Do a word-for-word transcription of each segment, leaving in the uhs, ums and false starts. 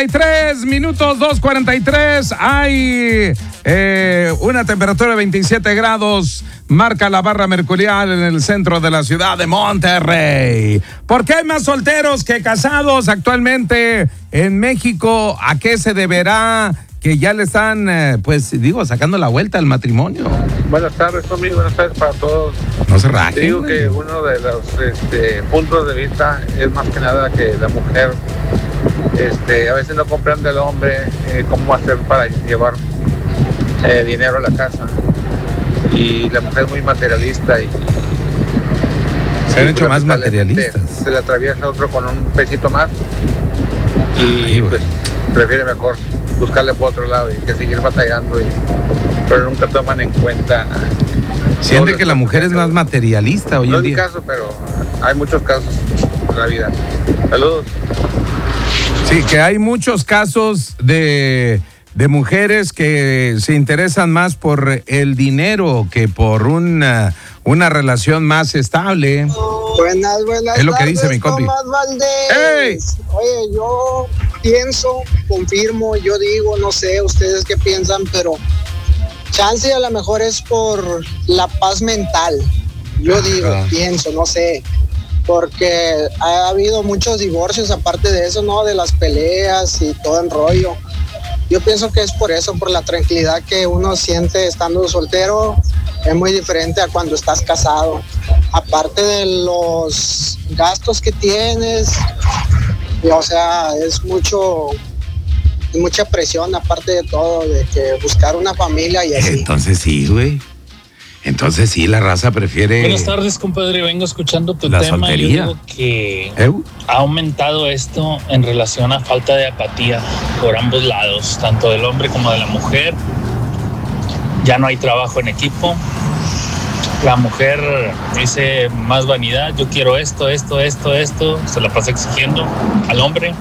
y tres minutos, dos cuarenta y tres. Hay eh, una temperatura de veintisiete grados. Marca la barra mercurial en el centro de la ciudad de Monterrey. ¿Por qué hay más solteros que casados actualmente en México? ¿A qué se deberá que ya le están, eh, pues digo, sacando la vuelta al matrimonio? Buenas tardes, Tommy. Buenas tardes para todos. No se rajen. Digo que uno de los este, puntos de vista es más que nada que la mujer este, a veces no comprende al hombre eh, cómo hacer para llevar eh, dinero a la casa. Y la mujer es muy materialista y se han hecho más materialistas. Se le atraviesa otro con un pesito más y Ay, pues prefiere mejor buscarle por otro lado y que seguir batallando, y, pero nunca toman en cuenta. Siente que la mujer es más materialista hoy en día. No es mi caso, pero hay muchos casos en la vida. Saludos. Sí, que hay muchos casos de, de mujeres que se interesan más por el dinero que por una, una relación más estable. Buenas, buenas es lo que tardes, dice mi compi. Tomás Valdés. ¡Hey! Oye, yo pienso, confirmo, yo digo, no sé ustedes qué piensan, pero chance a lo mejor es por la paz mental. Yo digo, ah. pienso, no sé, porque ha habido muchos divorcios aparte de eso, ¿no? De las peleas y todo el rollo. Yo pienso que es por eso, por la tranquilidad que uno siente estando soltero. Es muy diferente a cuando estás casado. Aparte de los gastos que tienes, y, o sea, es mucho, es mucha presión aparte de todo, de que buscar una familia y así. Entonces sí, güey. Entonces sí, la raza prefiere. Buenas tardes, compadre. Vengo escuchando tu la tema. Soltería. Yo digo que ¿Eh? ha aumentado esto en relación a falta de apatía por ambos lados, tanto del hombre como de la mujer. Ya no hay trabajo en equipo. La mujer dice más vanidad. Yo quiero esto, esto, esto, esto. Se la pasa exigiendo al hombre.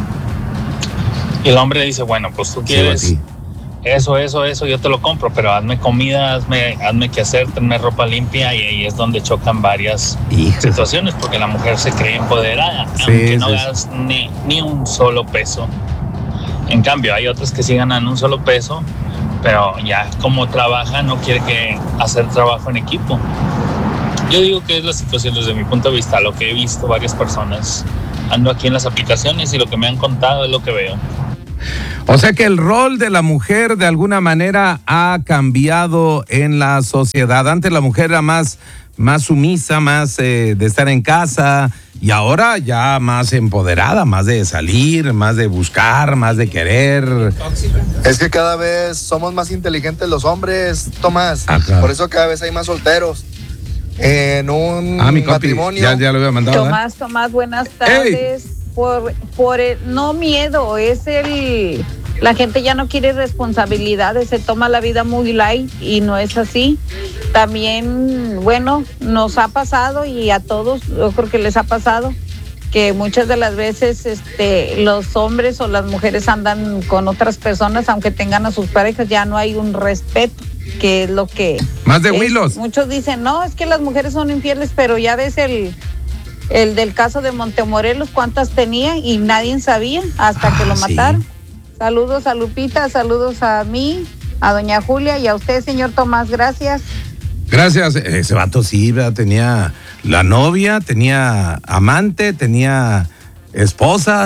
Y el hombre dice, bueno, pues tú quieres sí, eso, eso, eso, yo te lo compro, pero hazme comida, hazme, hazme qué hacer, tenme ropa limpia, y ahí es donde chocan varias Híjole. situaciones, porque la mujer se cree empoderada, sí, aunque no sí. ganas ni, ni un solo peso. En cambio, hay otras que sí ganan un solo peso, pero ya como trabaja no quiere que hacer trabajo en equipo. Yo digo que es la situación desde mi punto de vista, lo que he visto varias personas. Ando aquí en las aplicaciones y lo que me han contado es lo que veo. O sea que el rol de la mujer de alguna manera ha cambiado en la sociedad. Antes la mujer era más, más sumisa, más eh, de estar en casa, y ahora ya más empoderada, más de salir, más de buscar, más de querer. Es que cada vez somos más inteligentes los hombres, Tomás. Ajá. Por eso cada vez hay más solteros. En un ah, mi compi, matrimonio. Ya, ya lo había mandado. Tomás, ¿eh? Tomás, buenas tardes. Hey. Por, por el, no miedo, es el, la gente ya no quiere responsabilidades, se toma la vida muy light y no es así. También, bueno, nos ha pasado y a todos, yo creo que les ha pasado, que muchas de las veces este, los hombres o las mujeres andan con otras personas, aunque tengan a sus parejas, ya no hay un respeto, que es lo que... Más de huilos. Muchos dicen, no, es que las mujeres son infieles, pero ya ves el... El del caso de Montemorelos, ¿cuántas tenía? Y nadie sabía hasta ah, que lo mataron. Sí. Saludos a Lupita, saludos a mí, a doña Julia y a usted, señor Tomás, gracias. Gracias, ese vato sí, ¿verdad? Tenía la novia, tenía amante, tenía esposa.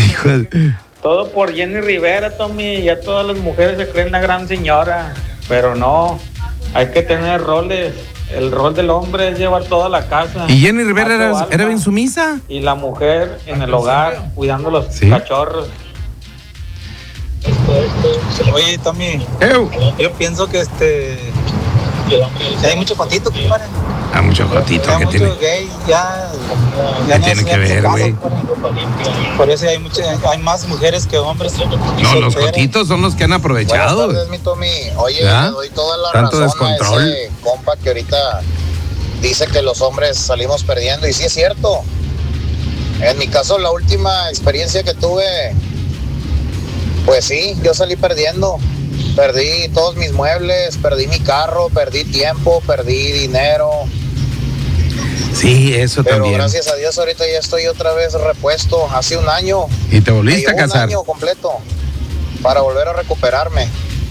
Todo por Jenny Rivera, Tommy, ya todas las mujeres se creen una gran señora, pero no, hay que tener roles. El rol del hombre es llevar toda la casa. ¿Y Jenny Rivera era, era bien sumisa? Y la mujer en el hogar, cuidando los ¿Sí? cachorros. Oye, Tommy, Ew. yo pienso que este... que hay mucho cotito, compadre. Ah, mucho cotito que tiene. Gay, ya, ya no tiene que ver, güey. Por eso hay mucho, hay más mujeres que hombres. No, los cotitos son los que han aprovechado. Buenas tardes, mi Tommy. Oye, ¿Ya? le doy toda la Tanto razón descontrol. a ese compa que ahorita dice que los hombres salimos perdiendo, y sí es cierto. En mi caso, la última experiencia que tuve, pues sí, yo salí perdiendo. Perdí todos mis muebles, perdí mi carro, perdí tiempo, perdí dinero. Sí, eso Pero también. Pero gracias a Dios ahorita ya estoy otra vez repuesto. Hace un año. ¿Y te volviste a casar? Un año completo para volver a recuperarme.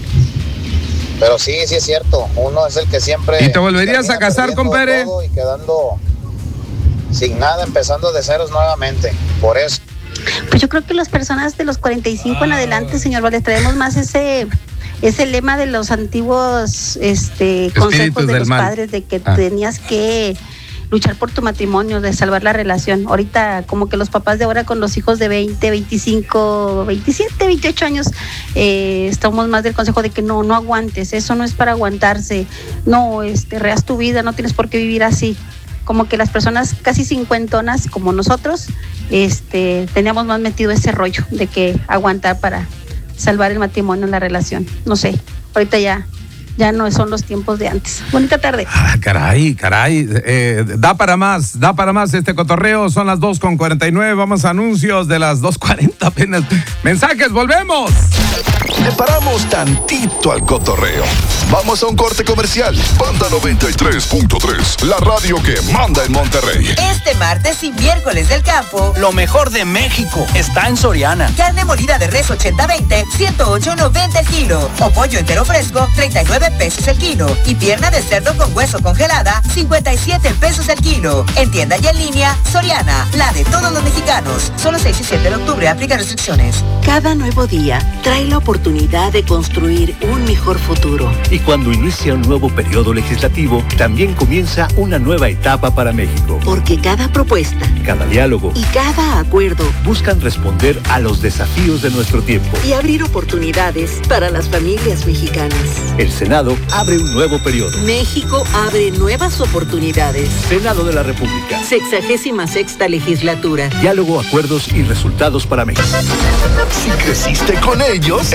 Pero sí, sí es cierto. Uno es el que siempre... ¿Y te volverías a casar, compadre? Y quedando sin nada, empezando de ceros nuevamente. Por eso. Pues yo creo que las personas de los cuarenta y cinco ah. en adelante, señor Valdés, traemos más ese... ese lema de los antiguos este, consejos de los mal. padres de que ah. tenías que luchar por tu matrimonio, de salvar la relación. Ahorita como que los papás de ahora con los hijos de veinte, veinticinco, veintisiete, veintiocho años, eh, estamos más del consejo de que no, no aguantes, eso no es para aguantarse, no, este, reas tu vida, no tienes por qué vivir así. Como que las personas casi cincuentonas como nosotros, este, teníamos más metido ese rollo de que aguantar para salvar el matrimonio en la relación. No sé, ahorita ya, ya no son los tiempos de antes. Bonita tarde. Ah, caray, caray. Eh, da para más, da para más este cotorreo. Son las dos con cuarenta y nueve. Vamos a anuncios de las dos cuarenta apenas. Mensajes, volvemos. Le paramos tantito al cotorreo. Vamos a un corte comercial. Banda noventa y tres punto tres, la radio que manda en Monterrey. Este martes y miércoles del campo, lo mejor de México está en Soriana. Carne molida de res ochenta veinte, ciento ocho noventa el kilo. O pollo entero fresco, treinta y nueve pesos el kilo. Y pierna de cerdo con hueso congelada, cincuenta y siete pesos el kilo. En tienda y en línea, Soriana, la de todos los mexicanos. Solo seis y siete de octubre, aplica restricciones. Cada nuevo día trae la oportunidad de construir un mejor futuro. Y cuando inicia un nuevo periodo legislativo, también comienza una nueva etapa para México. Porque cada propuesta, cada diálogo y cada acuerdo buscan responder a los desafíos de nuestro tiempo y abrir oportunidades para las familias mexicanas. El Senado abre un nuevo periodo. México abre nuevas oportunidades. Senado de la República. Sexagésima sexta legislatura. Diálogo, acuerdos y resultados para México. Si creciste con ellos,